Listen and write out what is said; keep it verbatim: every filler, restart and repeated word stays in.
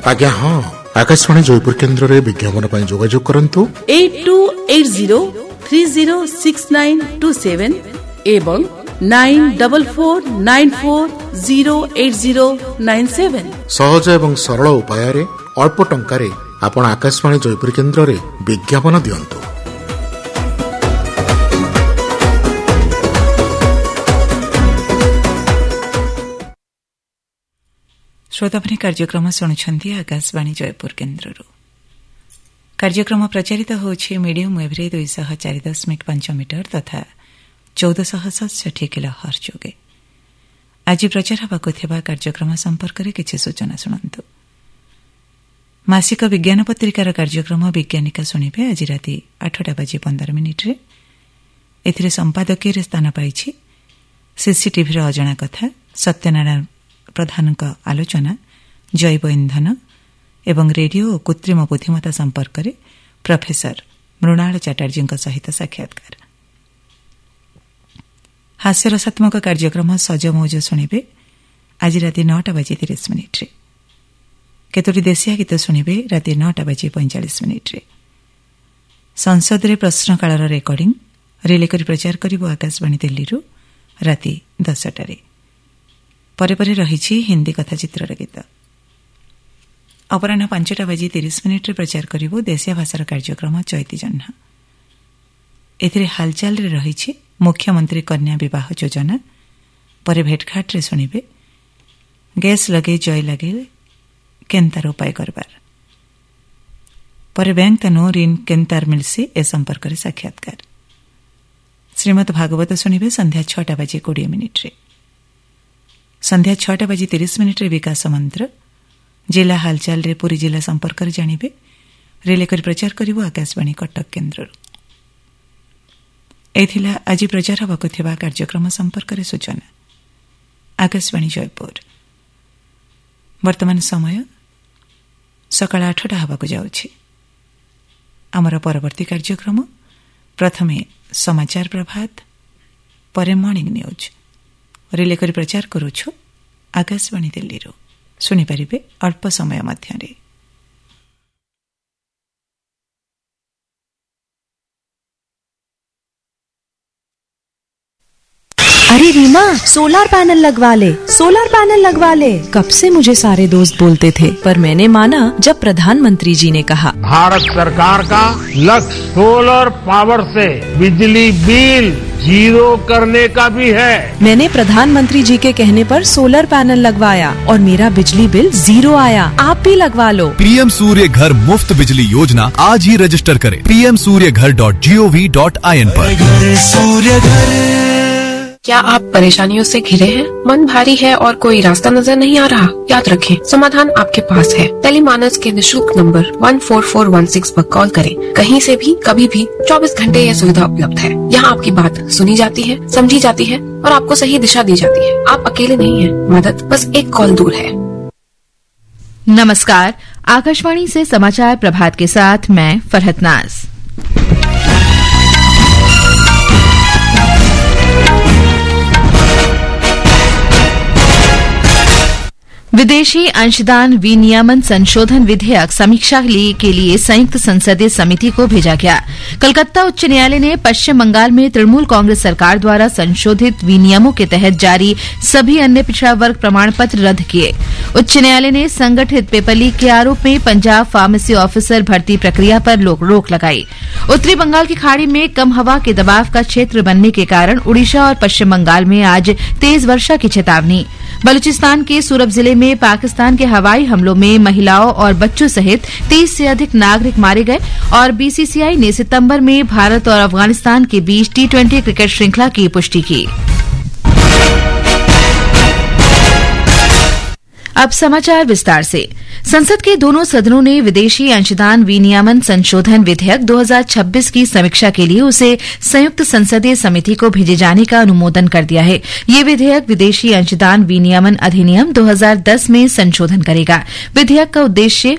आज्ञा हाँ आकाशवाणी जयपुर केन्द्र रे विज्ञापन पर जोगाजोग करंतु eight to eight zero three zero six nine to seven एवं nine double four nine four zero eight zero nine seven. सहज एवं सरल उपाय रे अल्प टंका रे आपण आकाशवाणी जयपुर केन्द्र रे विज्ञापन दियंतु। श्रोताभनी कार्यक्रम शुणुछंती आकाशवाणी जयपुर केन्द्र कार्यक्रम प्रचारित होछि मीडियम वेव रे दुई सौ चार दशमिक पांच मीटर तथा चौदह सौ सतसठी किलो हर्ट्ज जोगे। आज प्रचार हेबाकु थिबा कार्यक्रम संपर्क में किछि सूचना शुणंतु। मासिक विज्ञान पत्रिकार कार्यक्रम विज्ञानिका शुणिबे आज राति आठटा बजे पंदर मिनिट रे। एथिरे संपादकीय स्थान पाइछि सीसीटीवी अजणा कथा सत्यनारायण प्रधान आलोचना जैव इंधन एवं रेडियो और कृत्रिम बुद्धिमत्ता संपर्क में प्रोफेसर मृणाल चटर्जी सहित साक्षात्कार। हास्यरसात्मक कार्यक्रम सज मौज शुणिबे आज राति नौटा बजे तीस मिनिट रे। केतोटी देशिया गीत शुणिबे राति नौटा बजे पैंचाश मिनिट रे। संसद रे प्रश्नकाल रेकर्डिंग रिले करी प्रचार करिबो आकाशवाणी दिल्ली रु राति दसटा रे। परे परे रहिछि हिंदी कथाचित्र गीत। अपराह्न पांचटा बजे तीस मिनिट रे प्रचार करिबो देशिया भाषार कार्यक्रम चैती जह्न। एथिरे हालचाल रे रहिछि मुख्यमंत्री कन्या विवाह योजना। परे भेटघाट रे सुनिबे गैस लगे जय लगे केन्तार उपाय करबार। परे बैंक तनो ऋण केन्तार मिलसी ए संपर्क रे साक्षात्कार। श्रीमद भागवत सुनिबे संध्या छटा बजे कोड़े मिनिट रे। संध्या छटा बजे तीस मिनिट रे विकास मंत्र जिला हालचाल रे पूरी जिला संपर्क रे जानिबे रिले करी प्रचार करिवो आकाशवाणी कटक केन्द्र। एथिला आज प्रचार हेबाकु थिबा कार्यक्रम संपर्क रे सूचना। आकाशवाणी जयपुर वर्तमान समय सकाळ आठटा हेबाकु जाउछि। आमर परवर्ती कार्यक्रम प्रथमे समाचार प्रभात परे मॉर्निंग न्यूज रिले करी प्रचार करूछु आकाशवाणी दिल्ली रो। सुनि परिबे अल्प समय मध्यरे। अरे रीमा सोलर पैनल लगवा ले, सोलर पैनल लगवा ले। कब से मुझे सारे दोस्त बोलते थे पर मैंने माना जब प्रधानमंत्री जी ने कहा। भारत सरकार का लक्ष्य सोलर पावर से बिजली बिल जीरो करने का भी है। मैंने प्रधानमंत्री जी के कहने पर सोलर पैनल लगवाया और मेरा बिजली बिल जीरो आया। आप भी लगवा लो। पीएम सूर्य घर मुफ्त बिजली योजना आज ही रजिस्टर करें पीएम सूर्य घर dot G O V dot I N पर। सूर्य घर। क्या आप परेशानियों से घिरे हैं? मन भारी है और कोई रास्ता नजर नहीं आ रहा? याद रखें, समाधान आपके पास है। टेलीमानस के निशुल्क number one four four one six पर कॉल करें। कहीं से भी कभी भी चौबीस घंटे यह सुविधा उपलब्ध है। यहाँ आपकी बात सुनी जाती है, समझी जाती है और आपको सही दिशा दी जाती है। आप अकेले नहीं हैं, मदद बस एक कॉल दूर है। नमस्कार, आकाशवाणी से समाचार प्रभात के साथ मैं फरहत नाज। विदेशी अंशदान विनियमन संशोधन विधेयक समीक्षा के लिए संयुक्त संसदीय समिति को भेजा गया। कलकत्ता उच्च न्यायालय ने पश्चिम बंगाल में तृणमूल कांग्रेस सरकार द्वारा संशोधित विनियमों के तहत जारी सभी अन्य पिछड़ा वर्ग प्रमाण पत्र रद्द किए। उच्च न्यायालय ने संगठित पेपर लीक के आरोप में पंजाब फार्मेसी ऑफिसर भर्ती प्रक्रिया पर रोक लगाई। उत्तरी बंगाल की खाड़ी में कम हवा के दबाव का क्षेत्र बनने के कारण उड़ीसा और पश्चिम बंगाल में आज तेज वर्षा की चेतावनी। बलूचिस्तान के सूरत जिले में पाकिस्तान के हवाई हमलों में महिलाओं और बच्चों सहित तीस से अधिक नागरिक मारे गए और बीसीसीआई ने सितंबर में भारत और अफगानिस्तान के बीच टी ट्वेंटी क्रिकेट श्रृंखला की पुष्टि की। अब समाचार विस्तार से। संसद के दोनों सदनों ने विदेशी अंशदान विनियमन संशोधन विधेयक दो हज़ार छब्बीस की समीक्षा के लिए उसे संयुक्त संसदीय समिति को भेजे जाने का अनुमोदन कर दिया है। ये विधेयक विदेशी अंशदान विनियमन अधिनियम दो हज़ार दस में संशोधन करेगा। विधेयक का उद्देश्य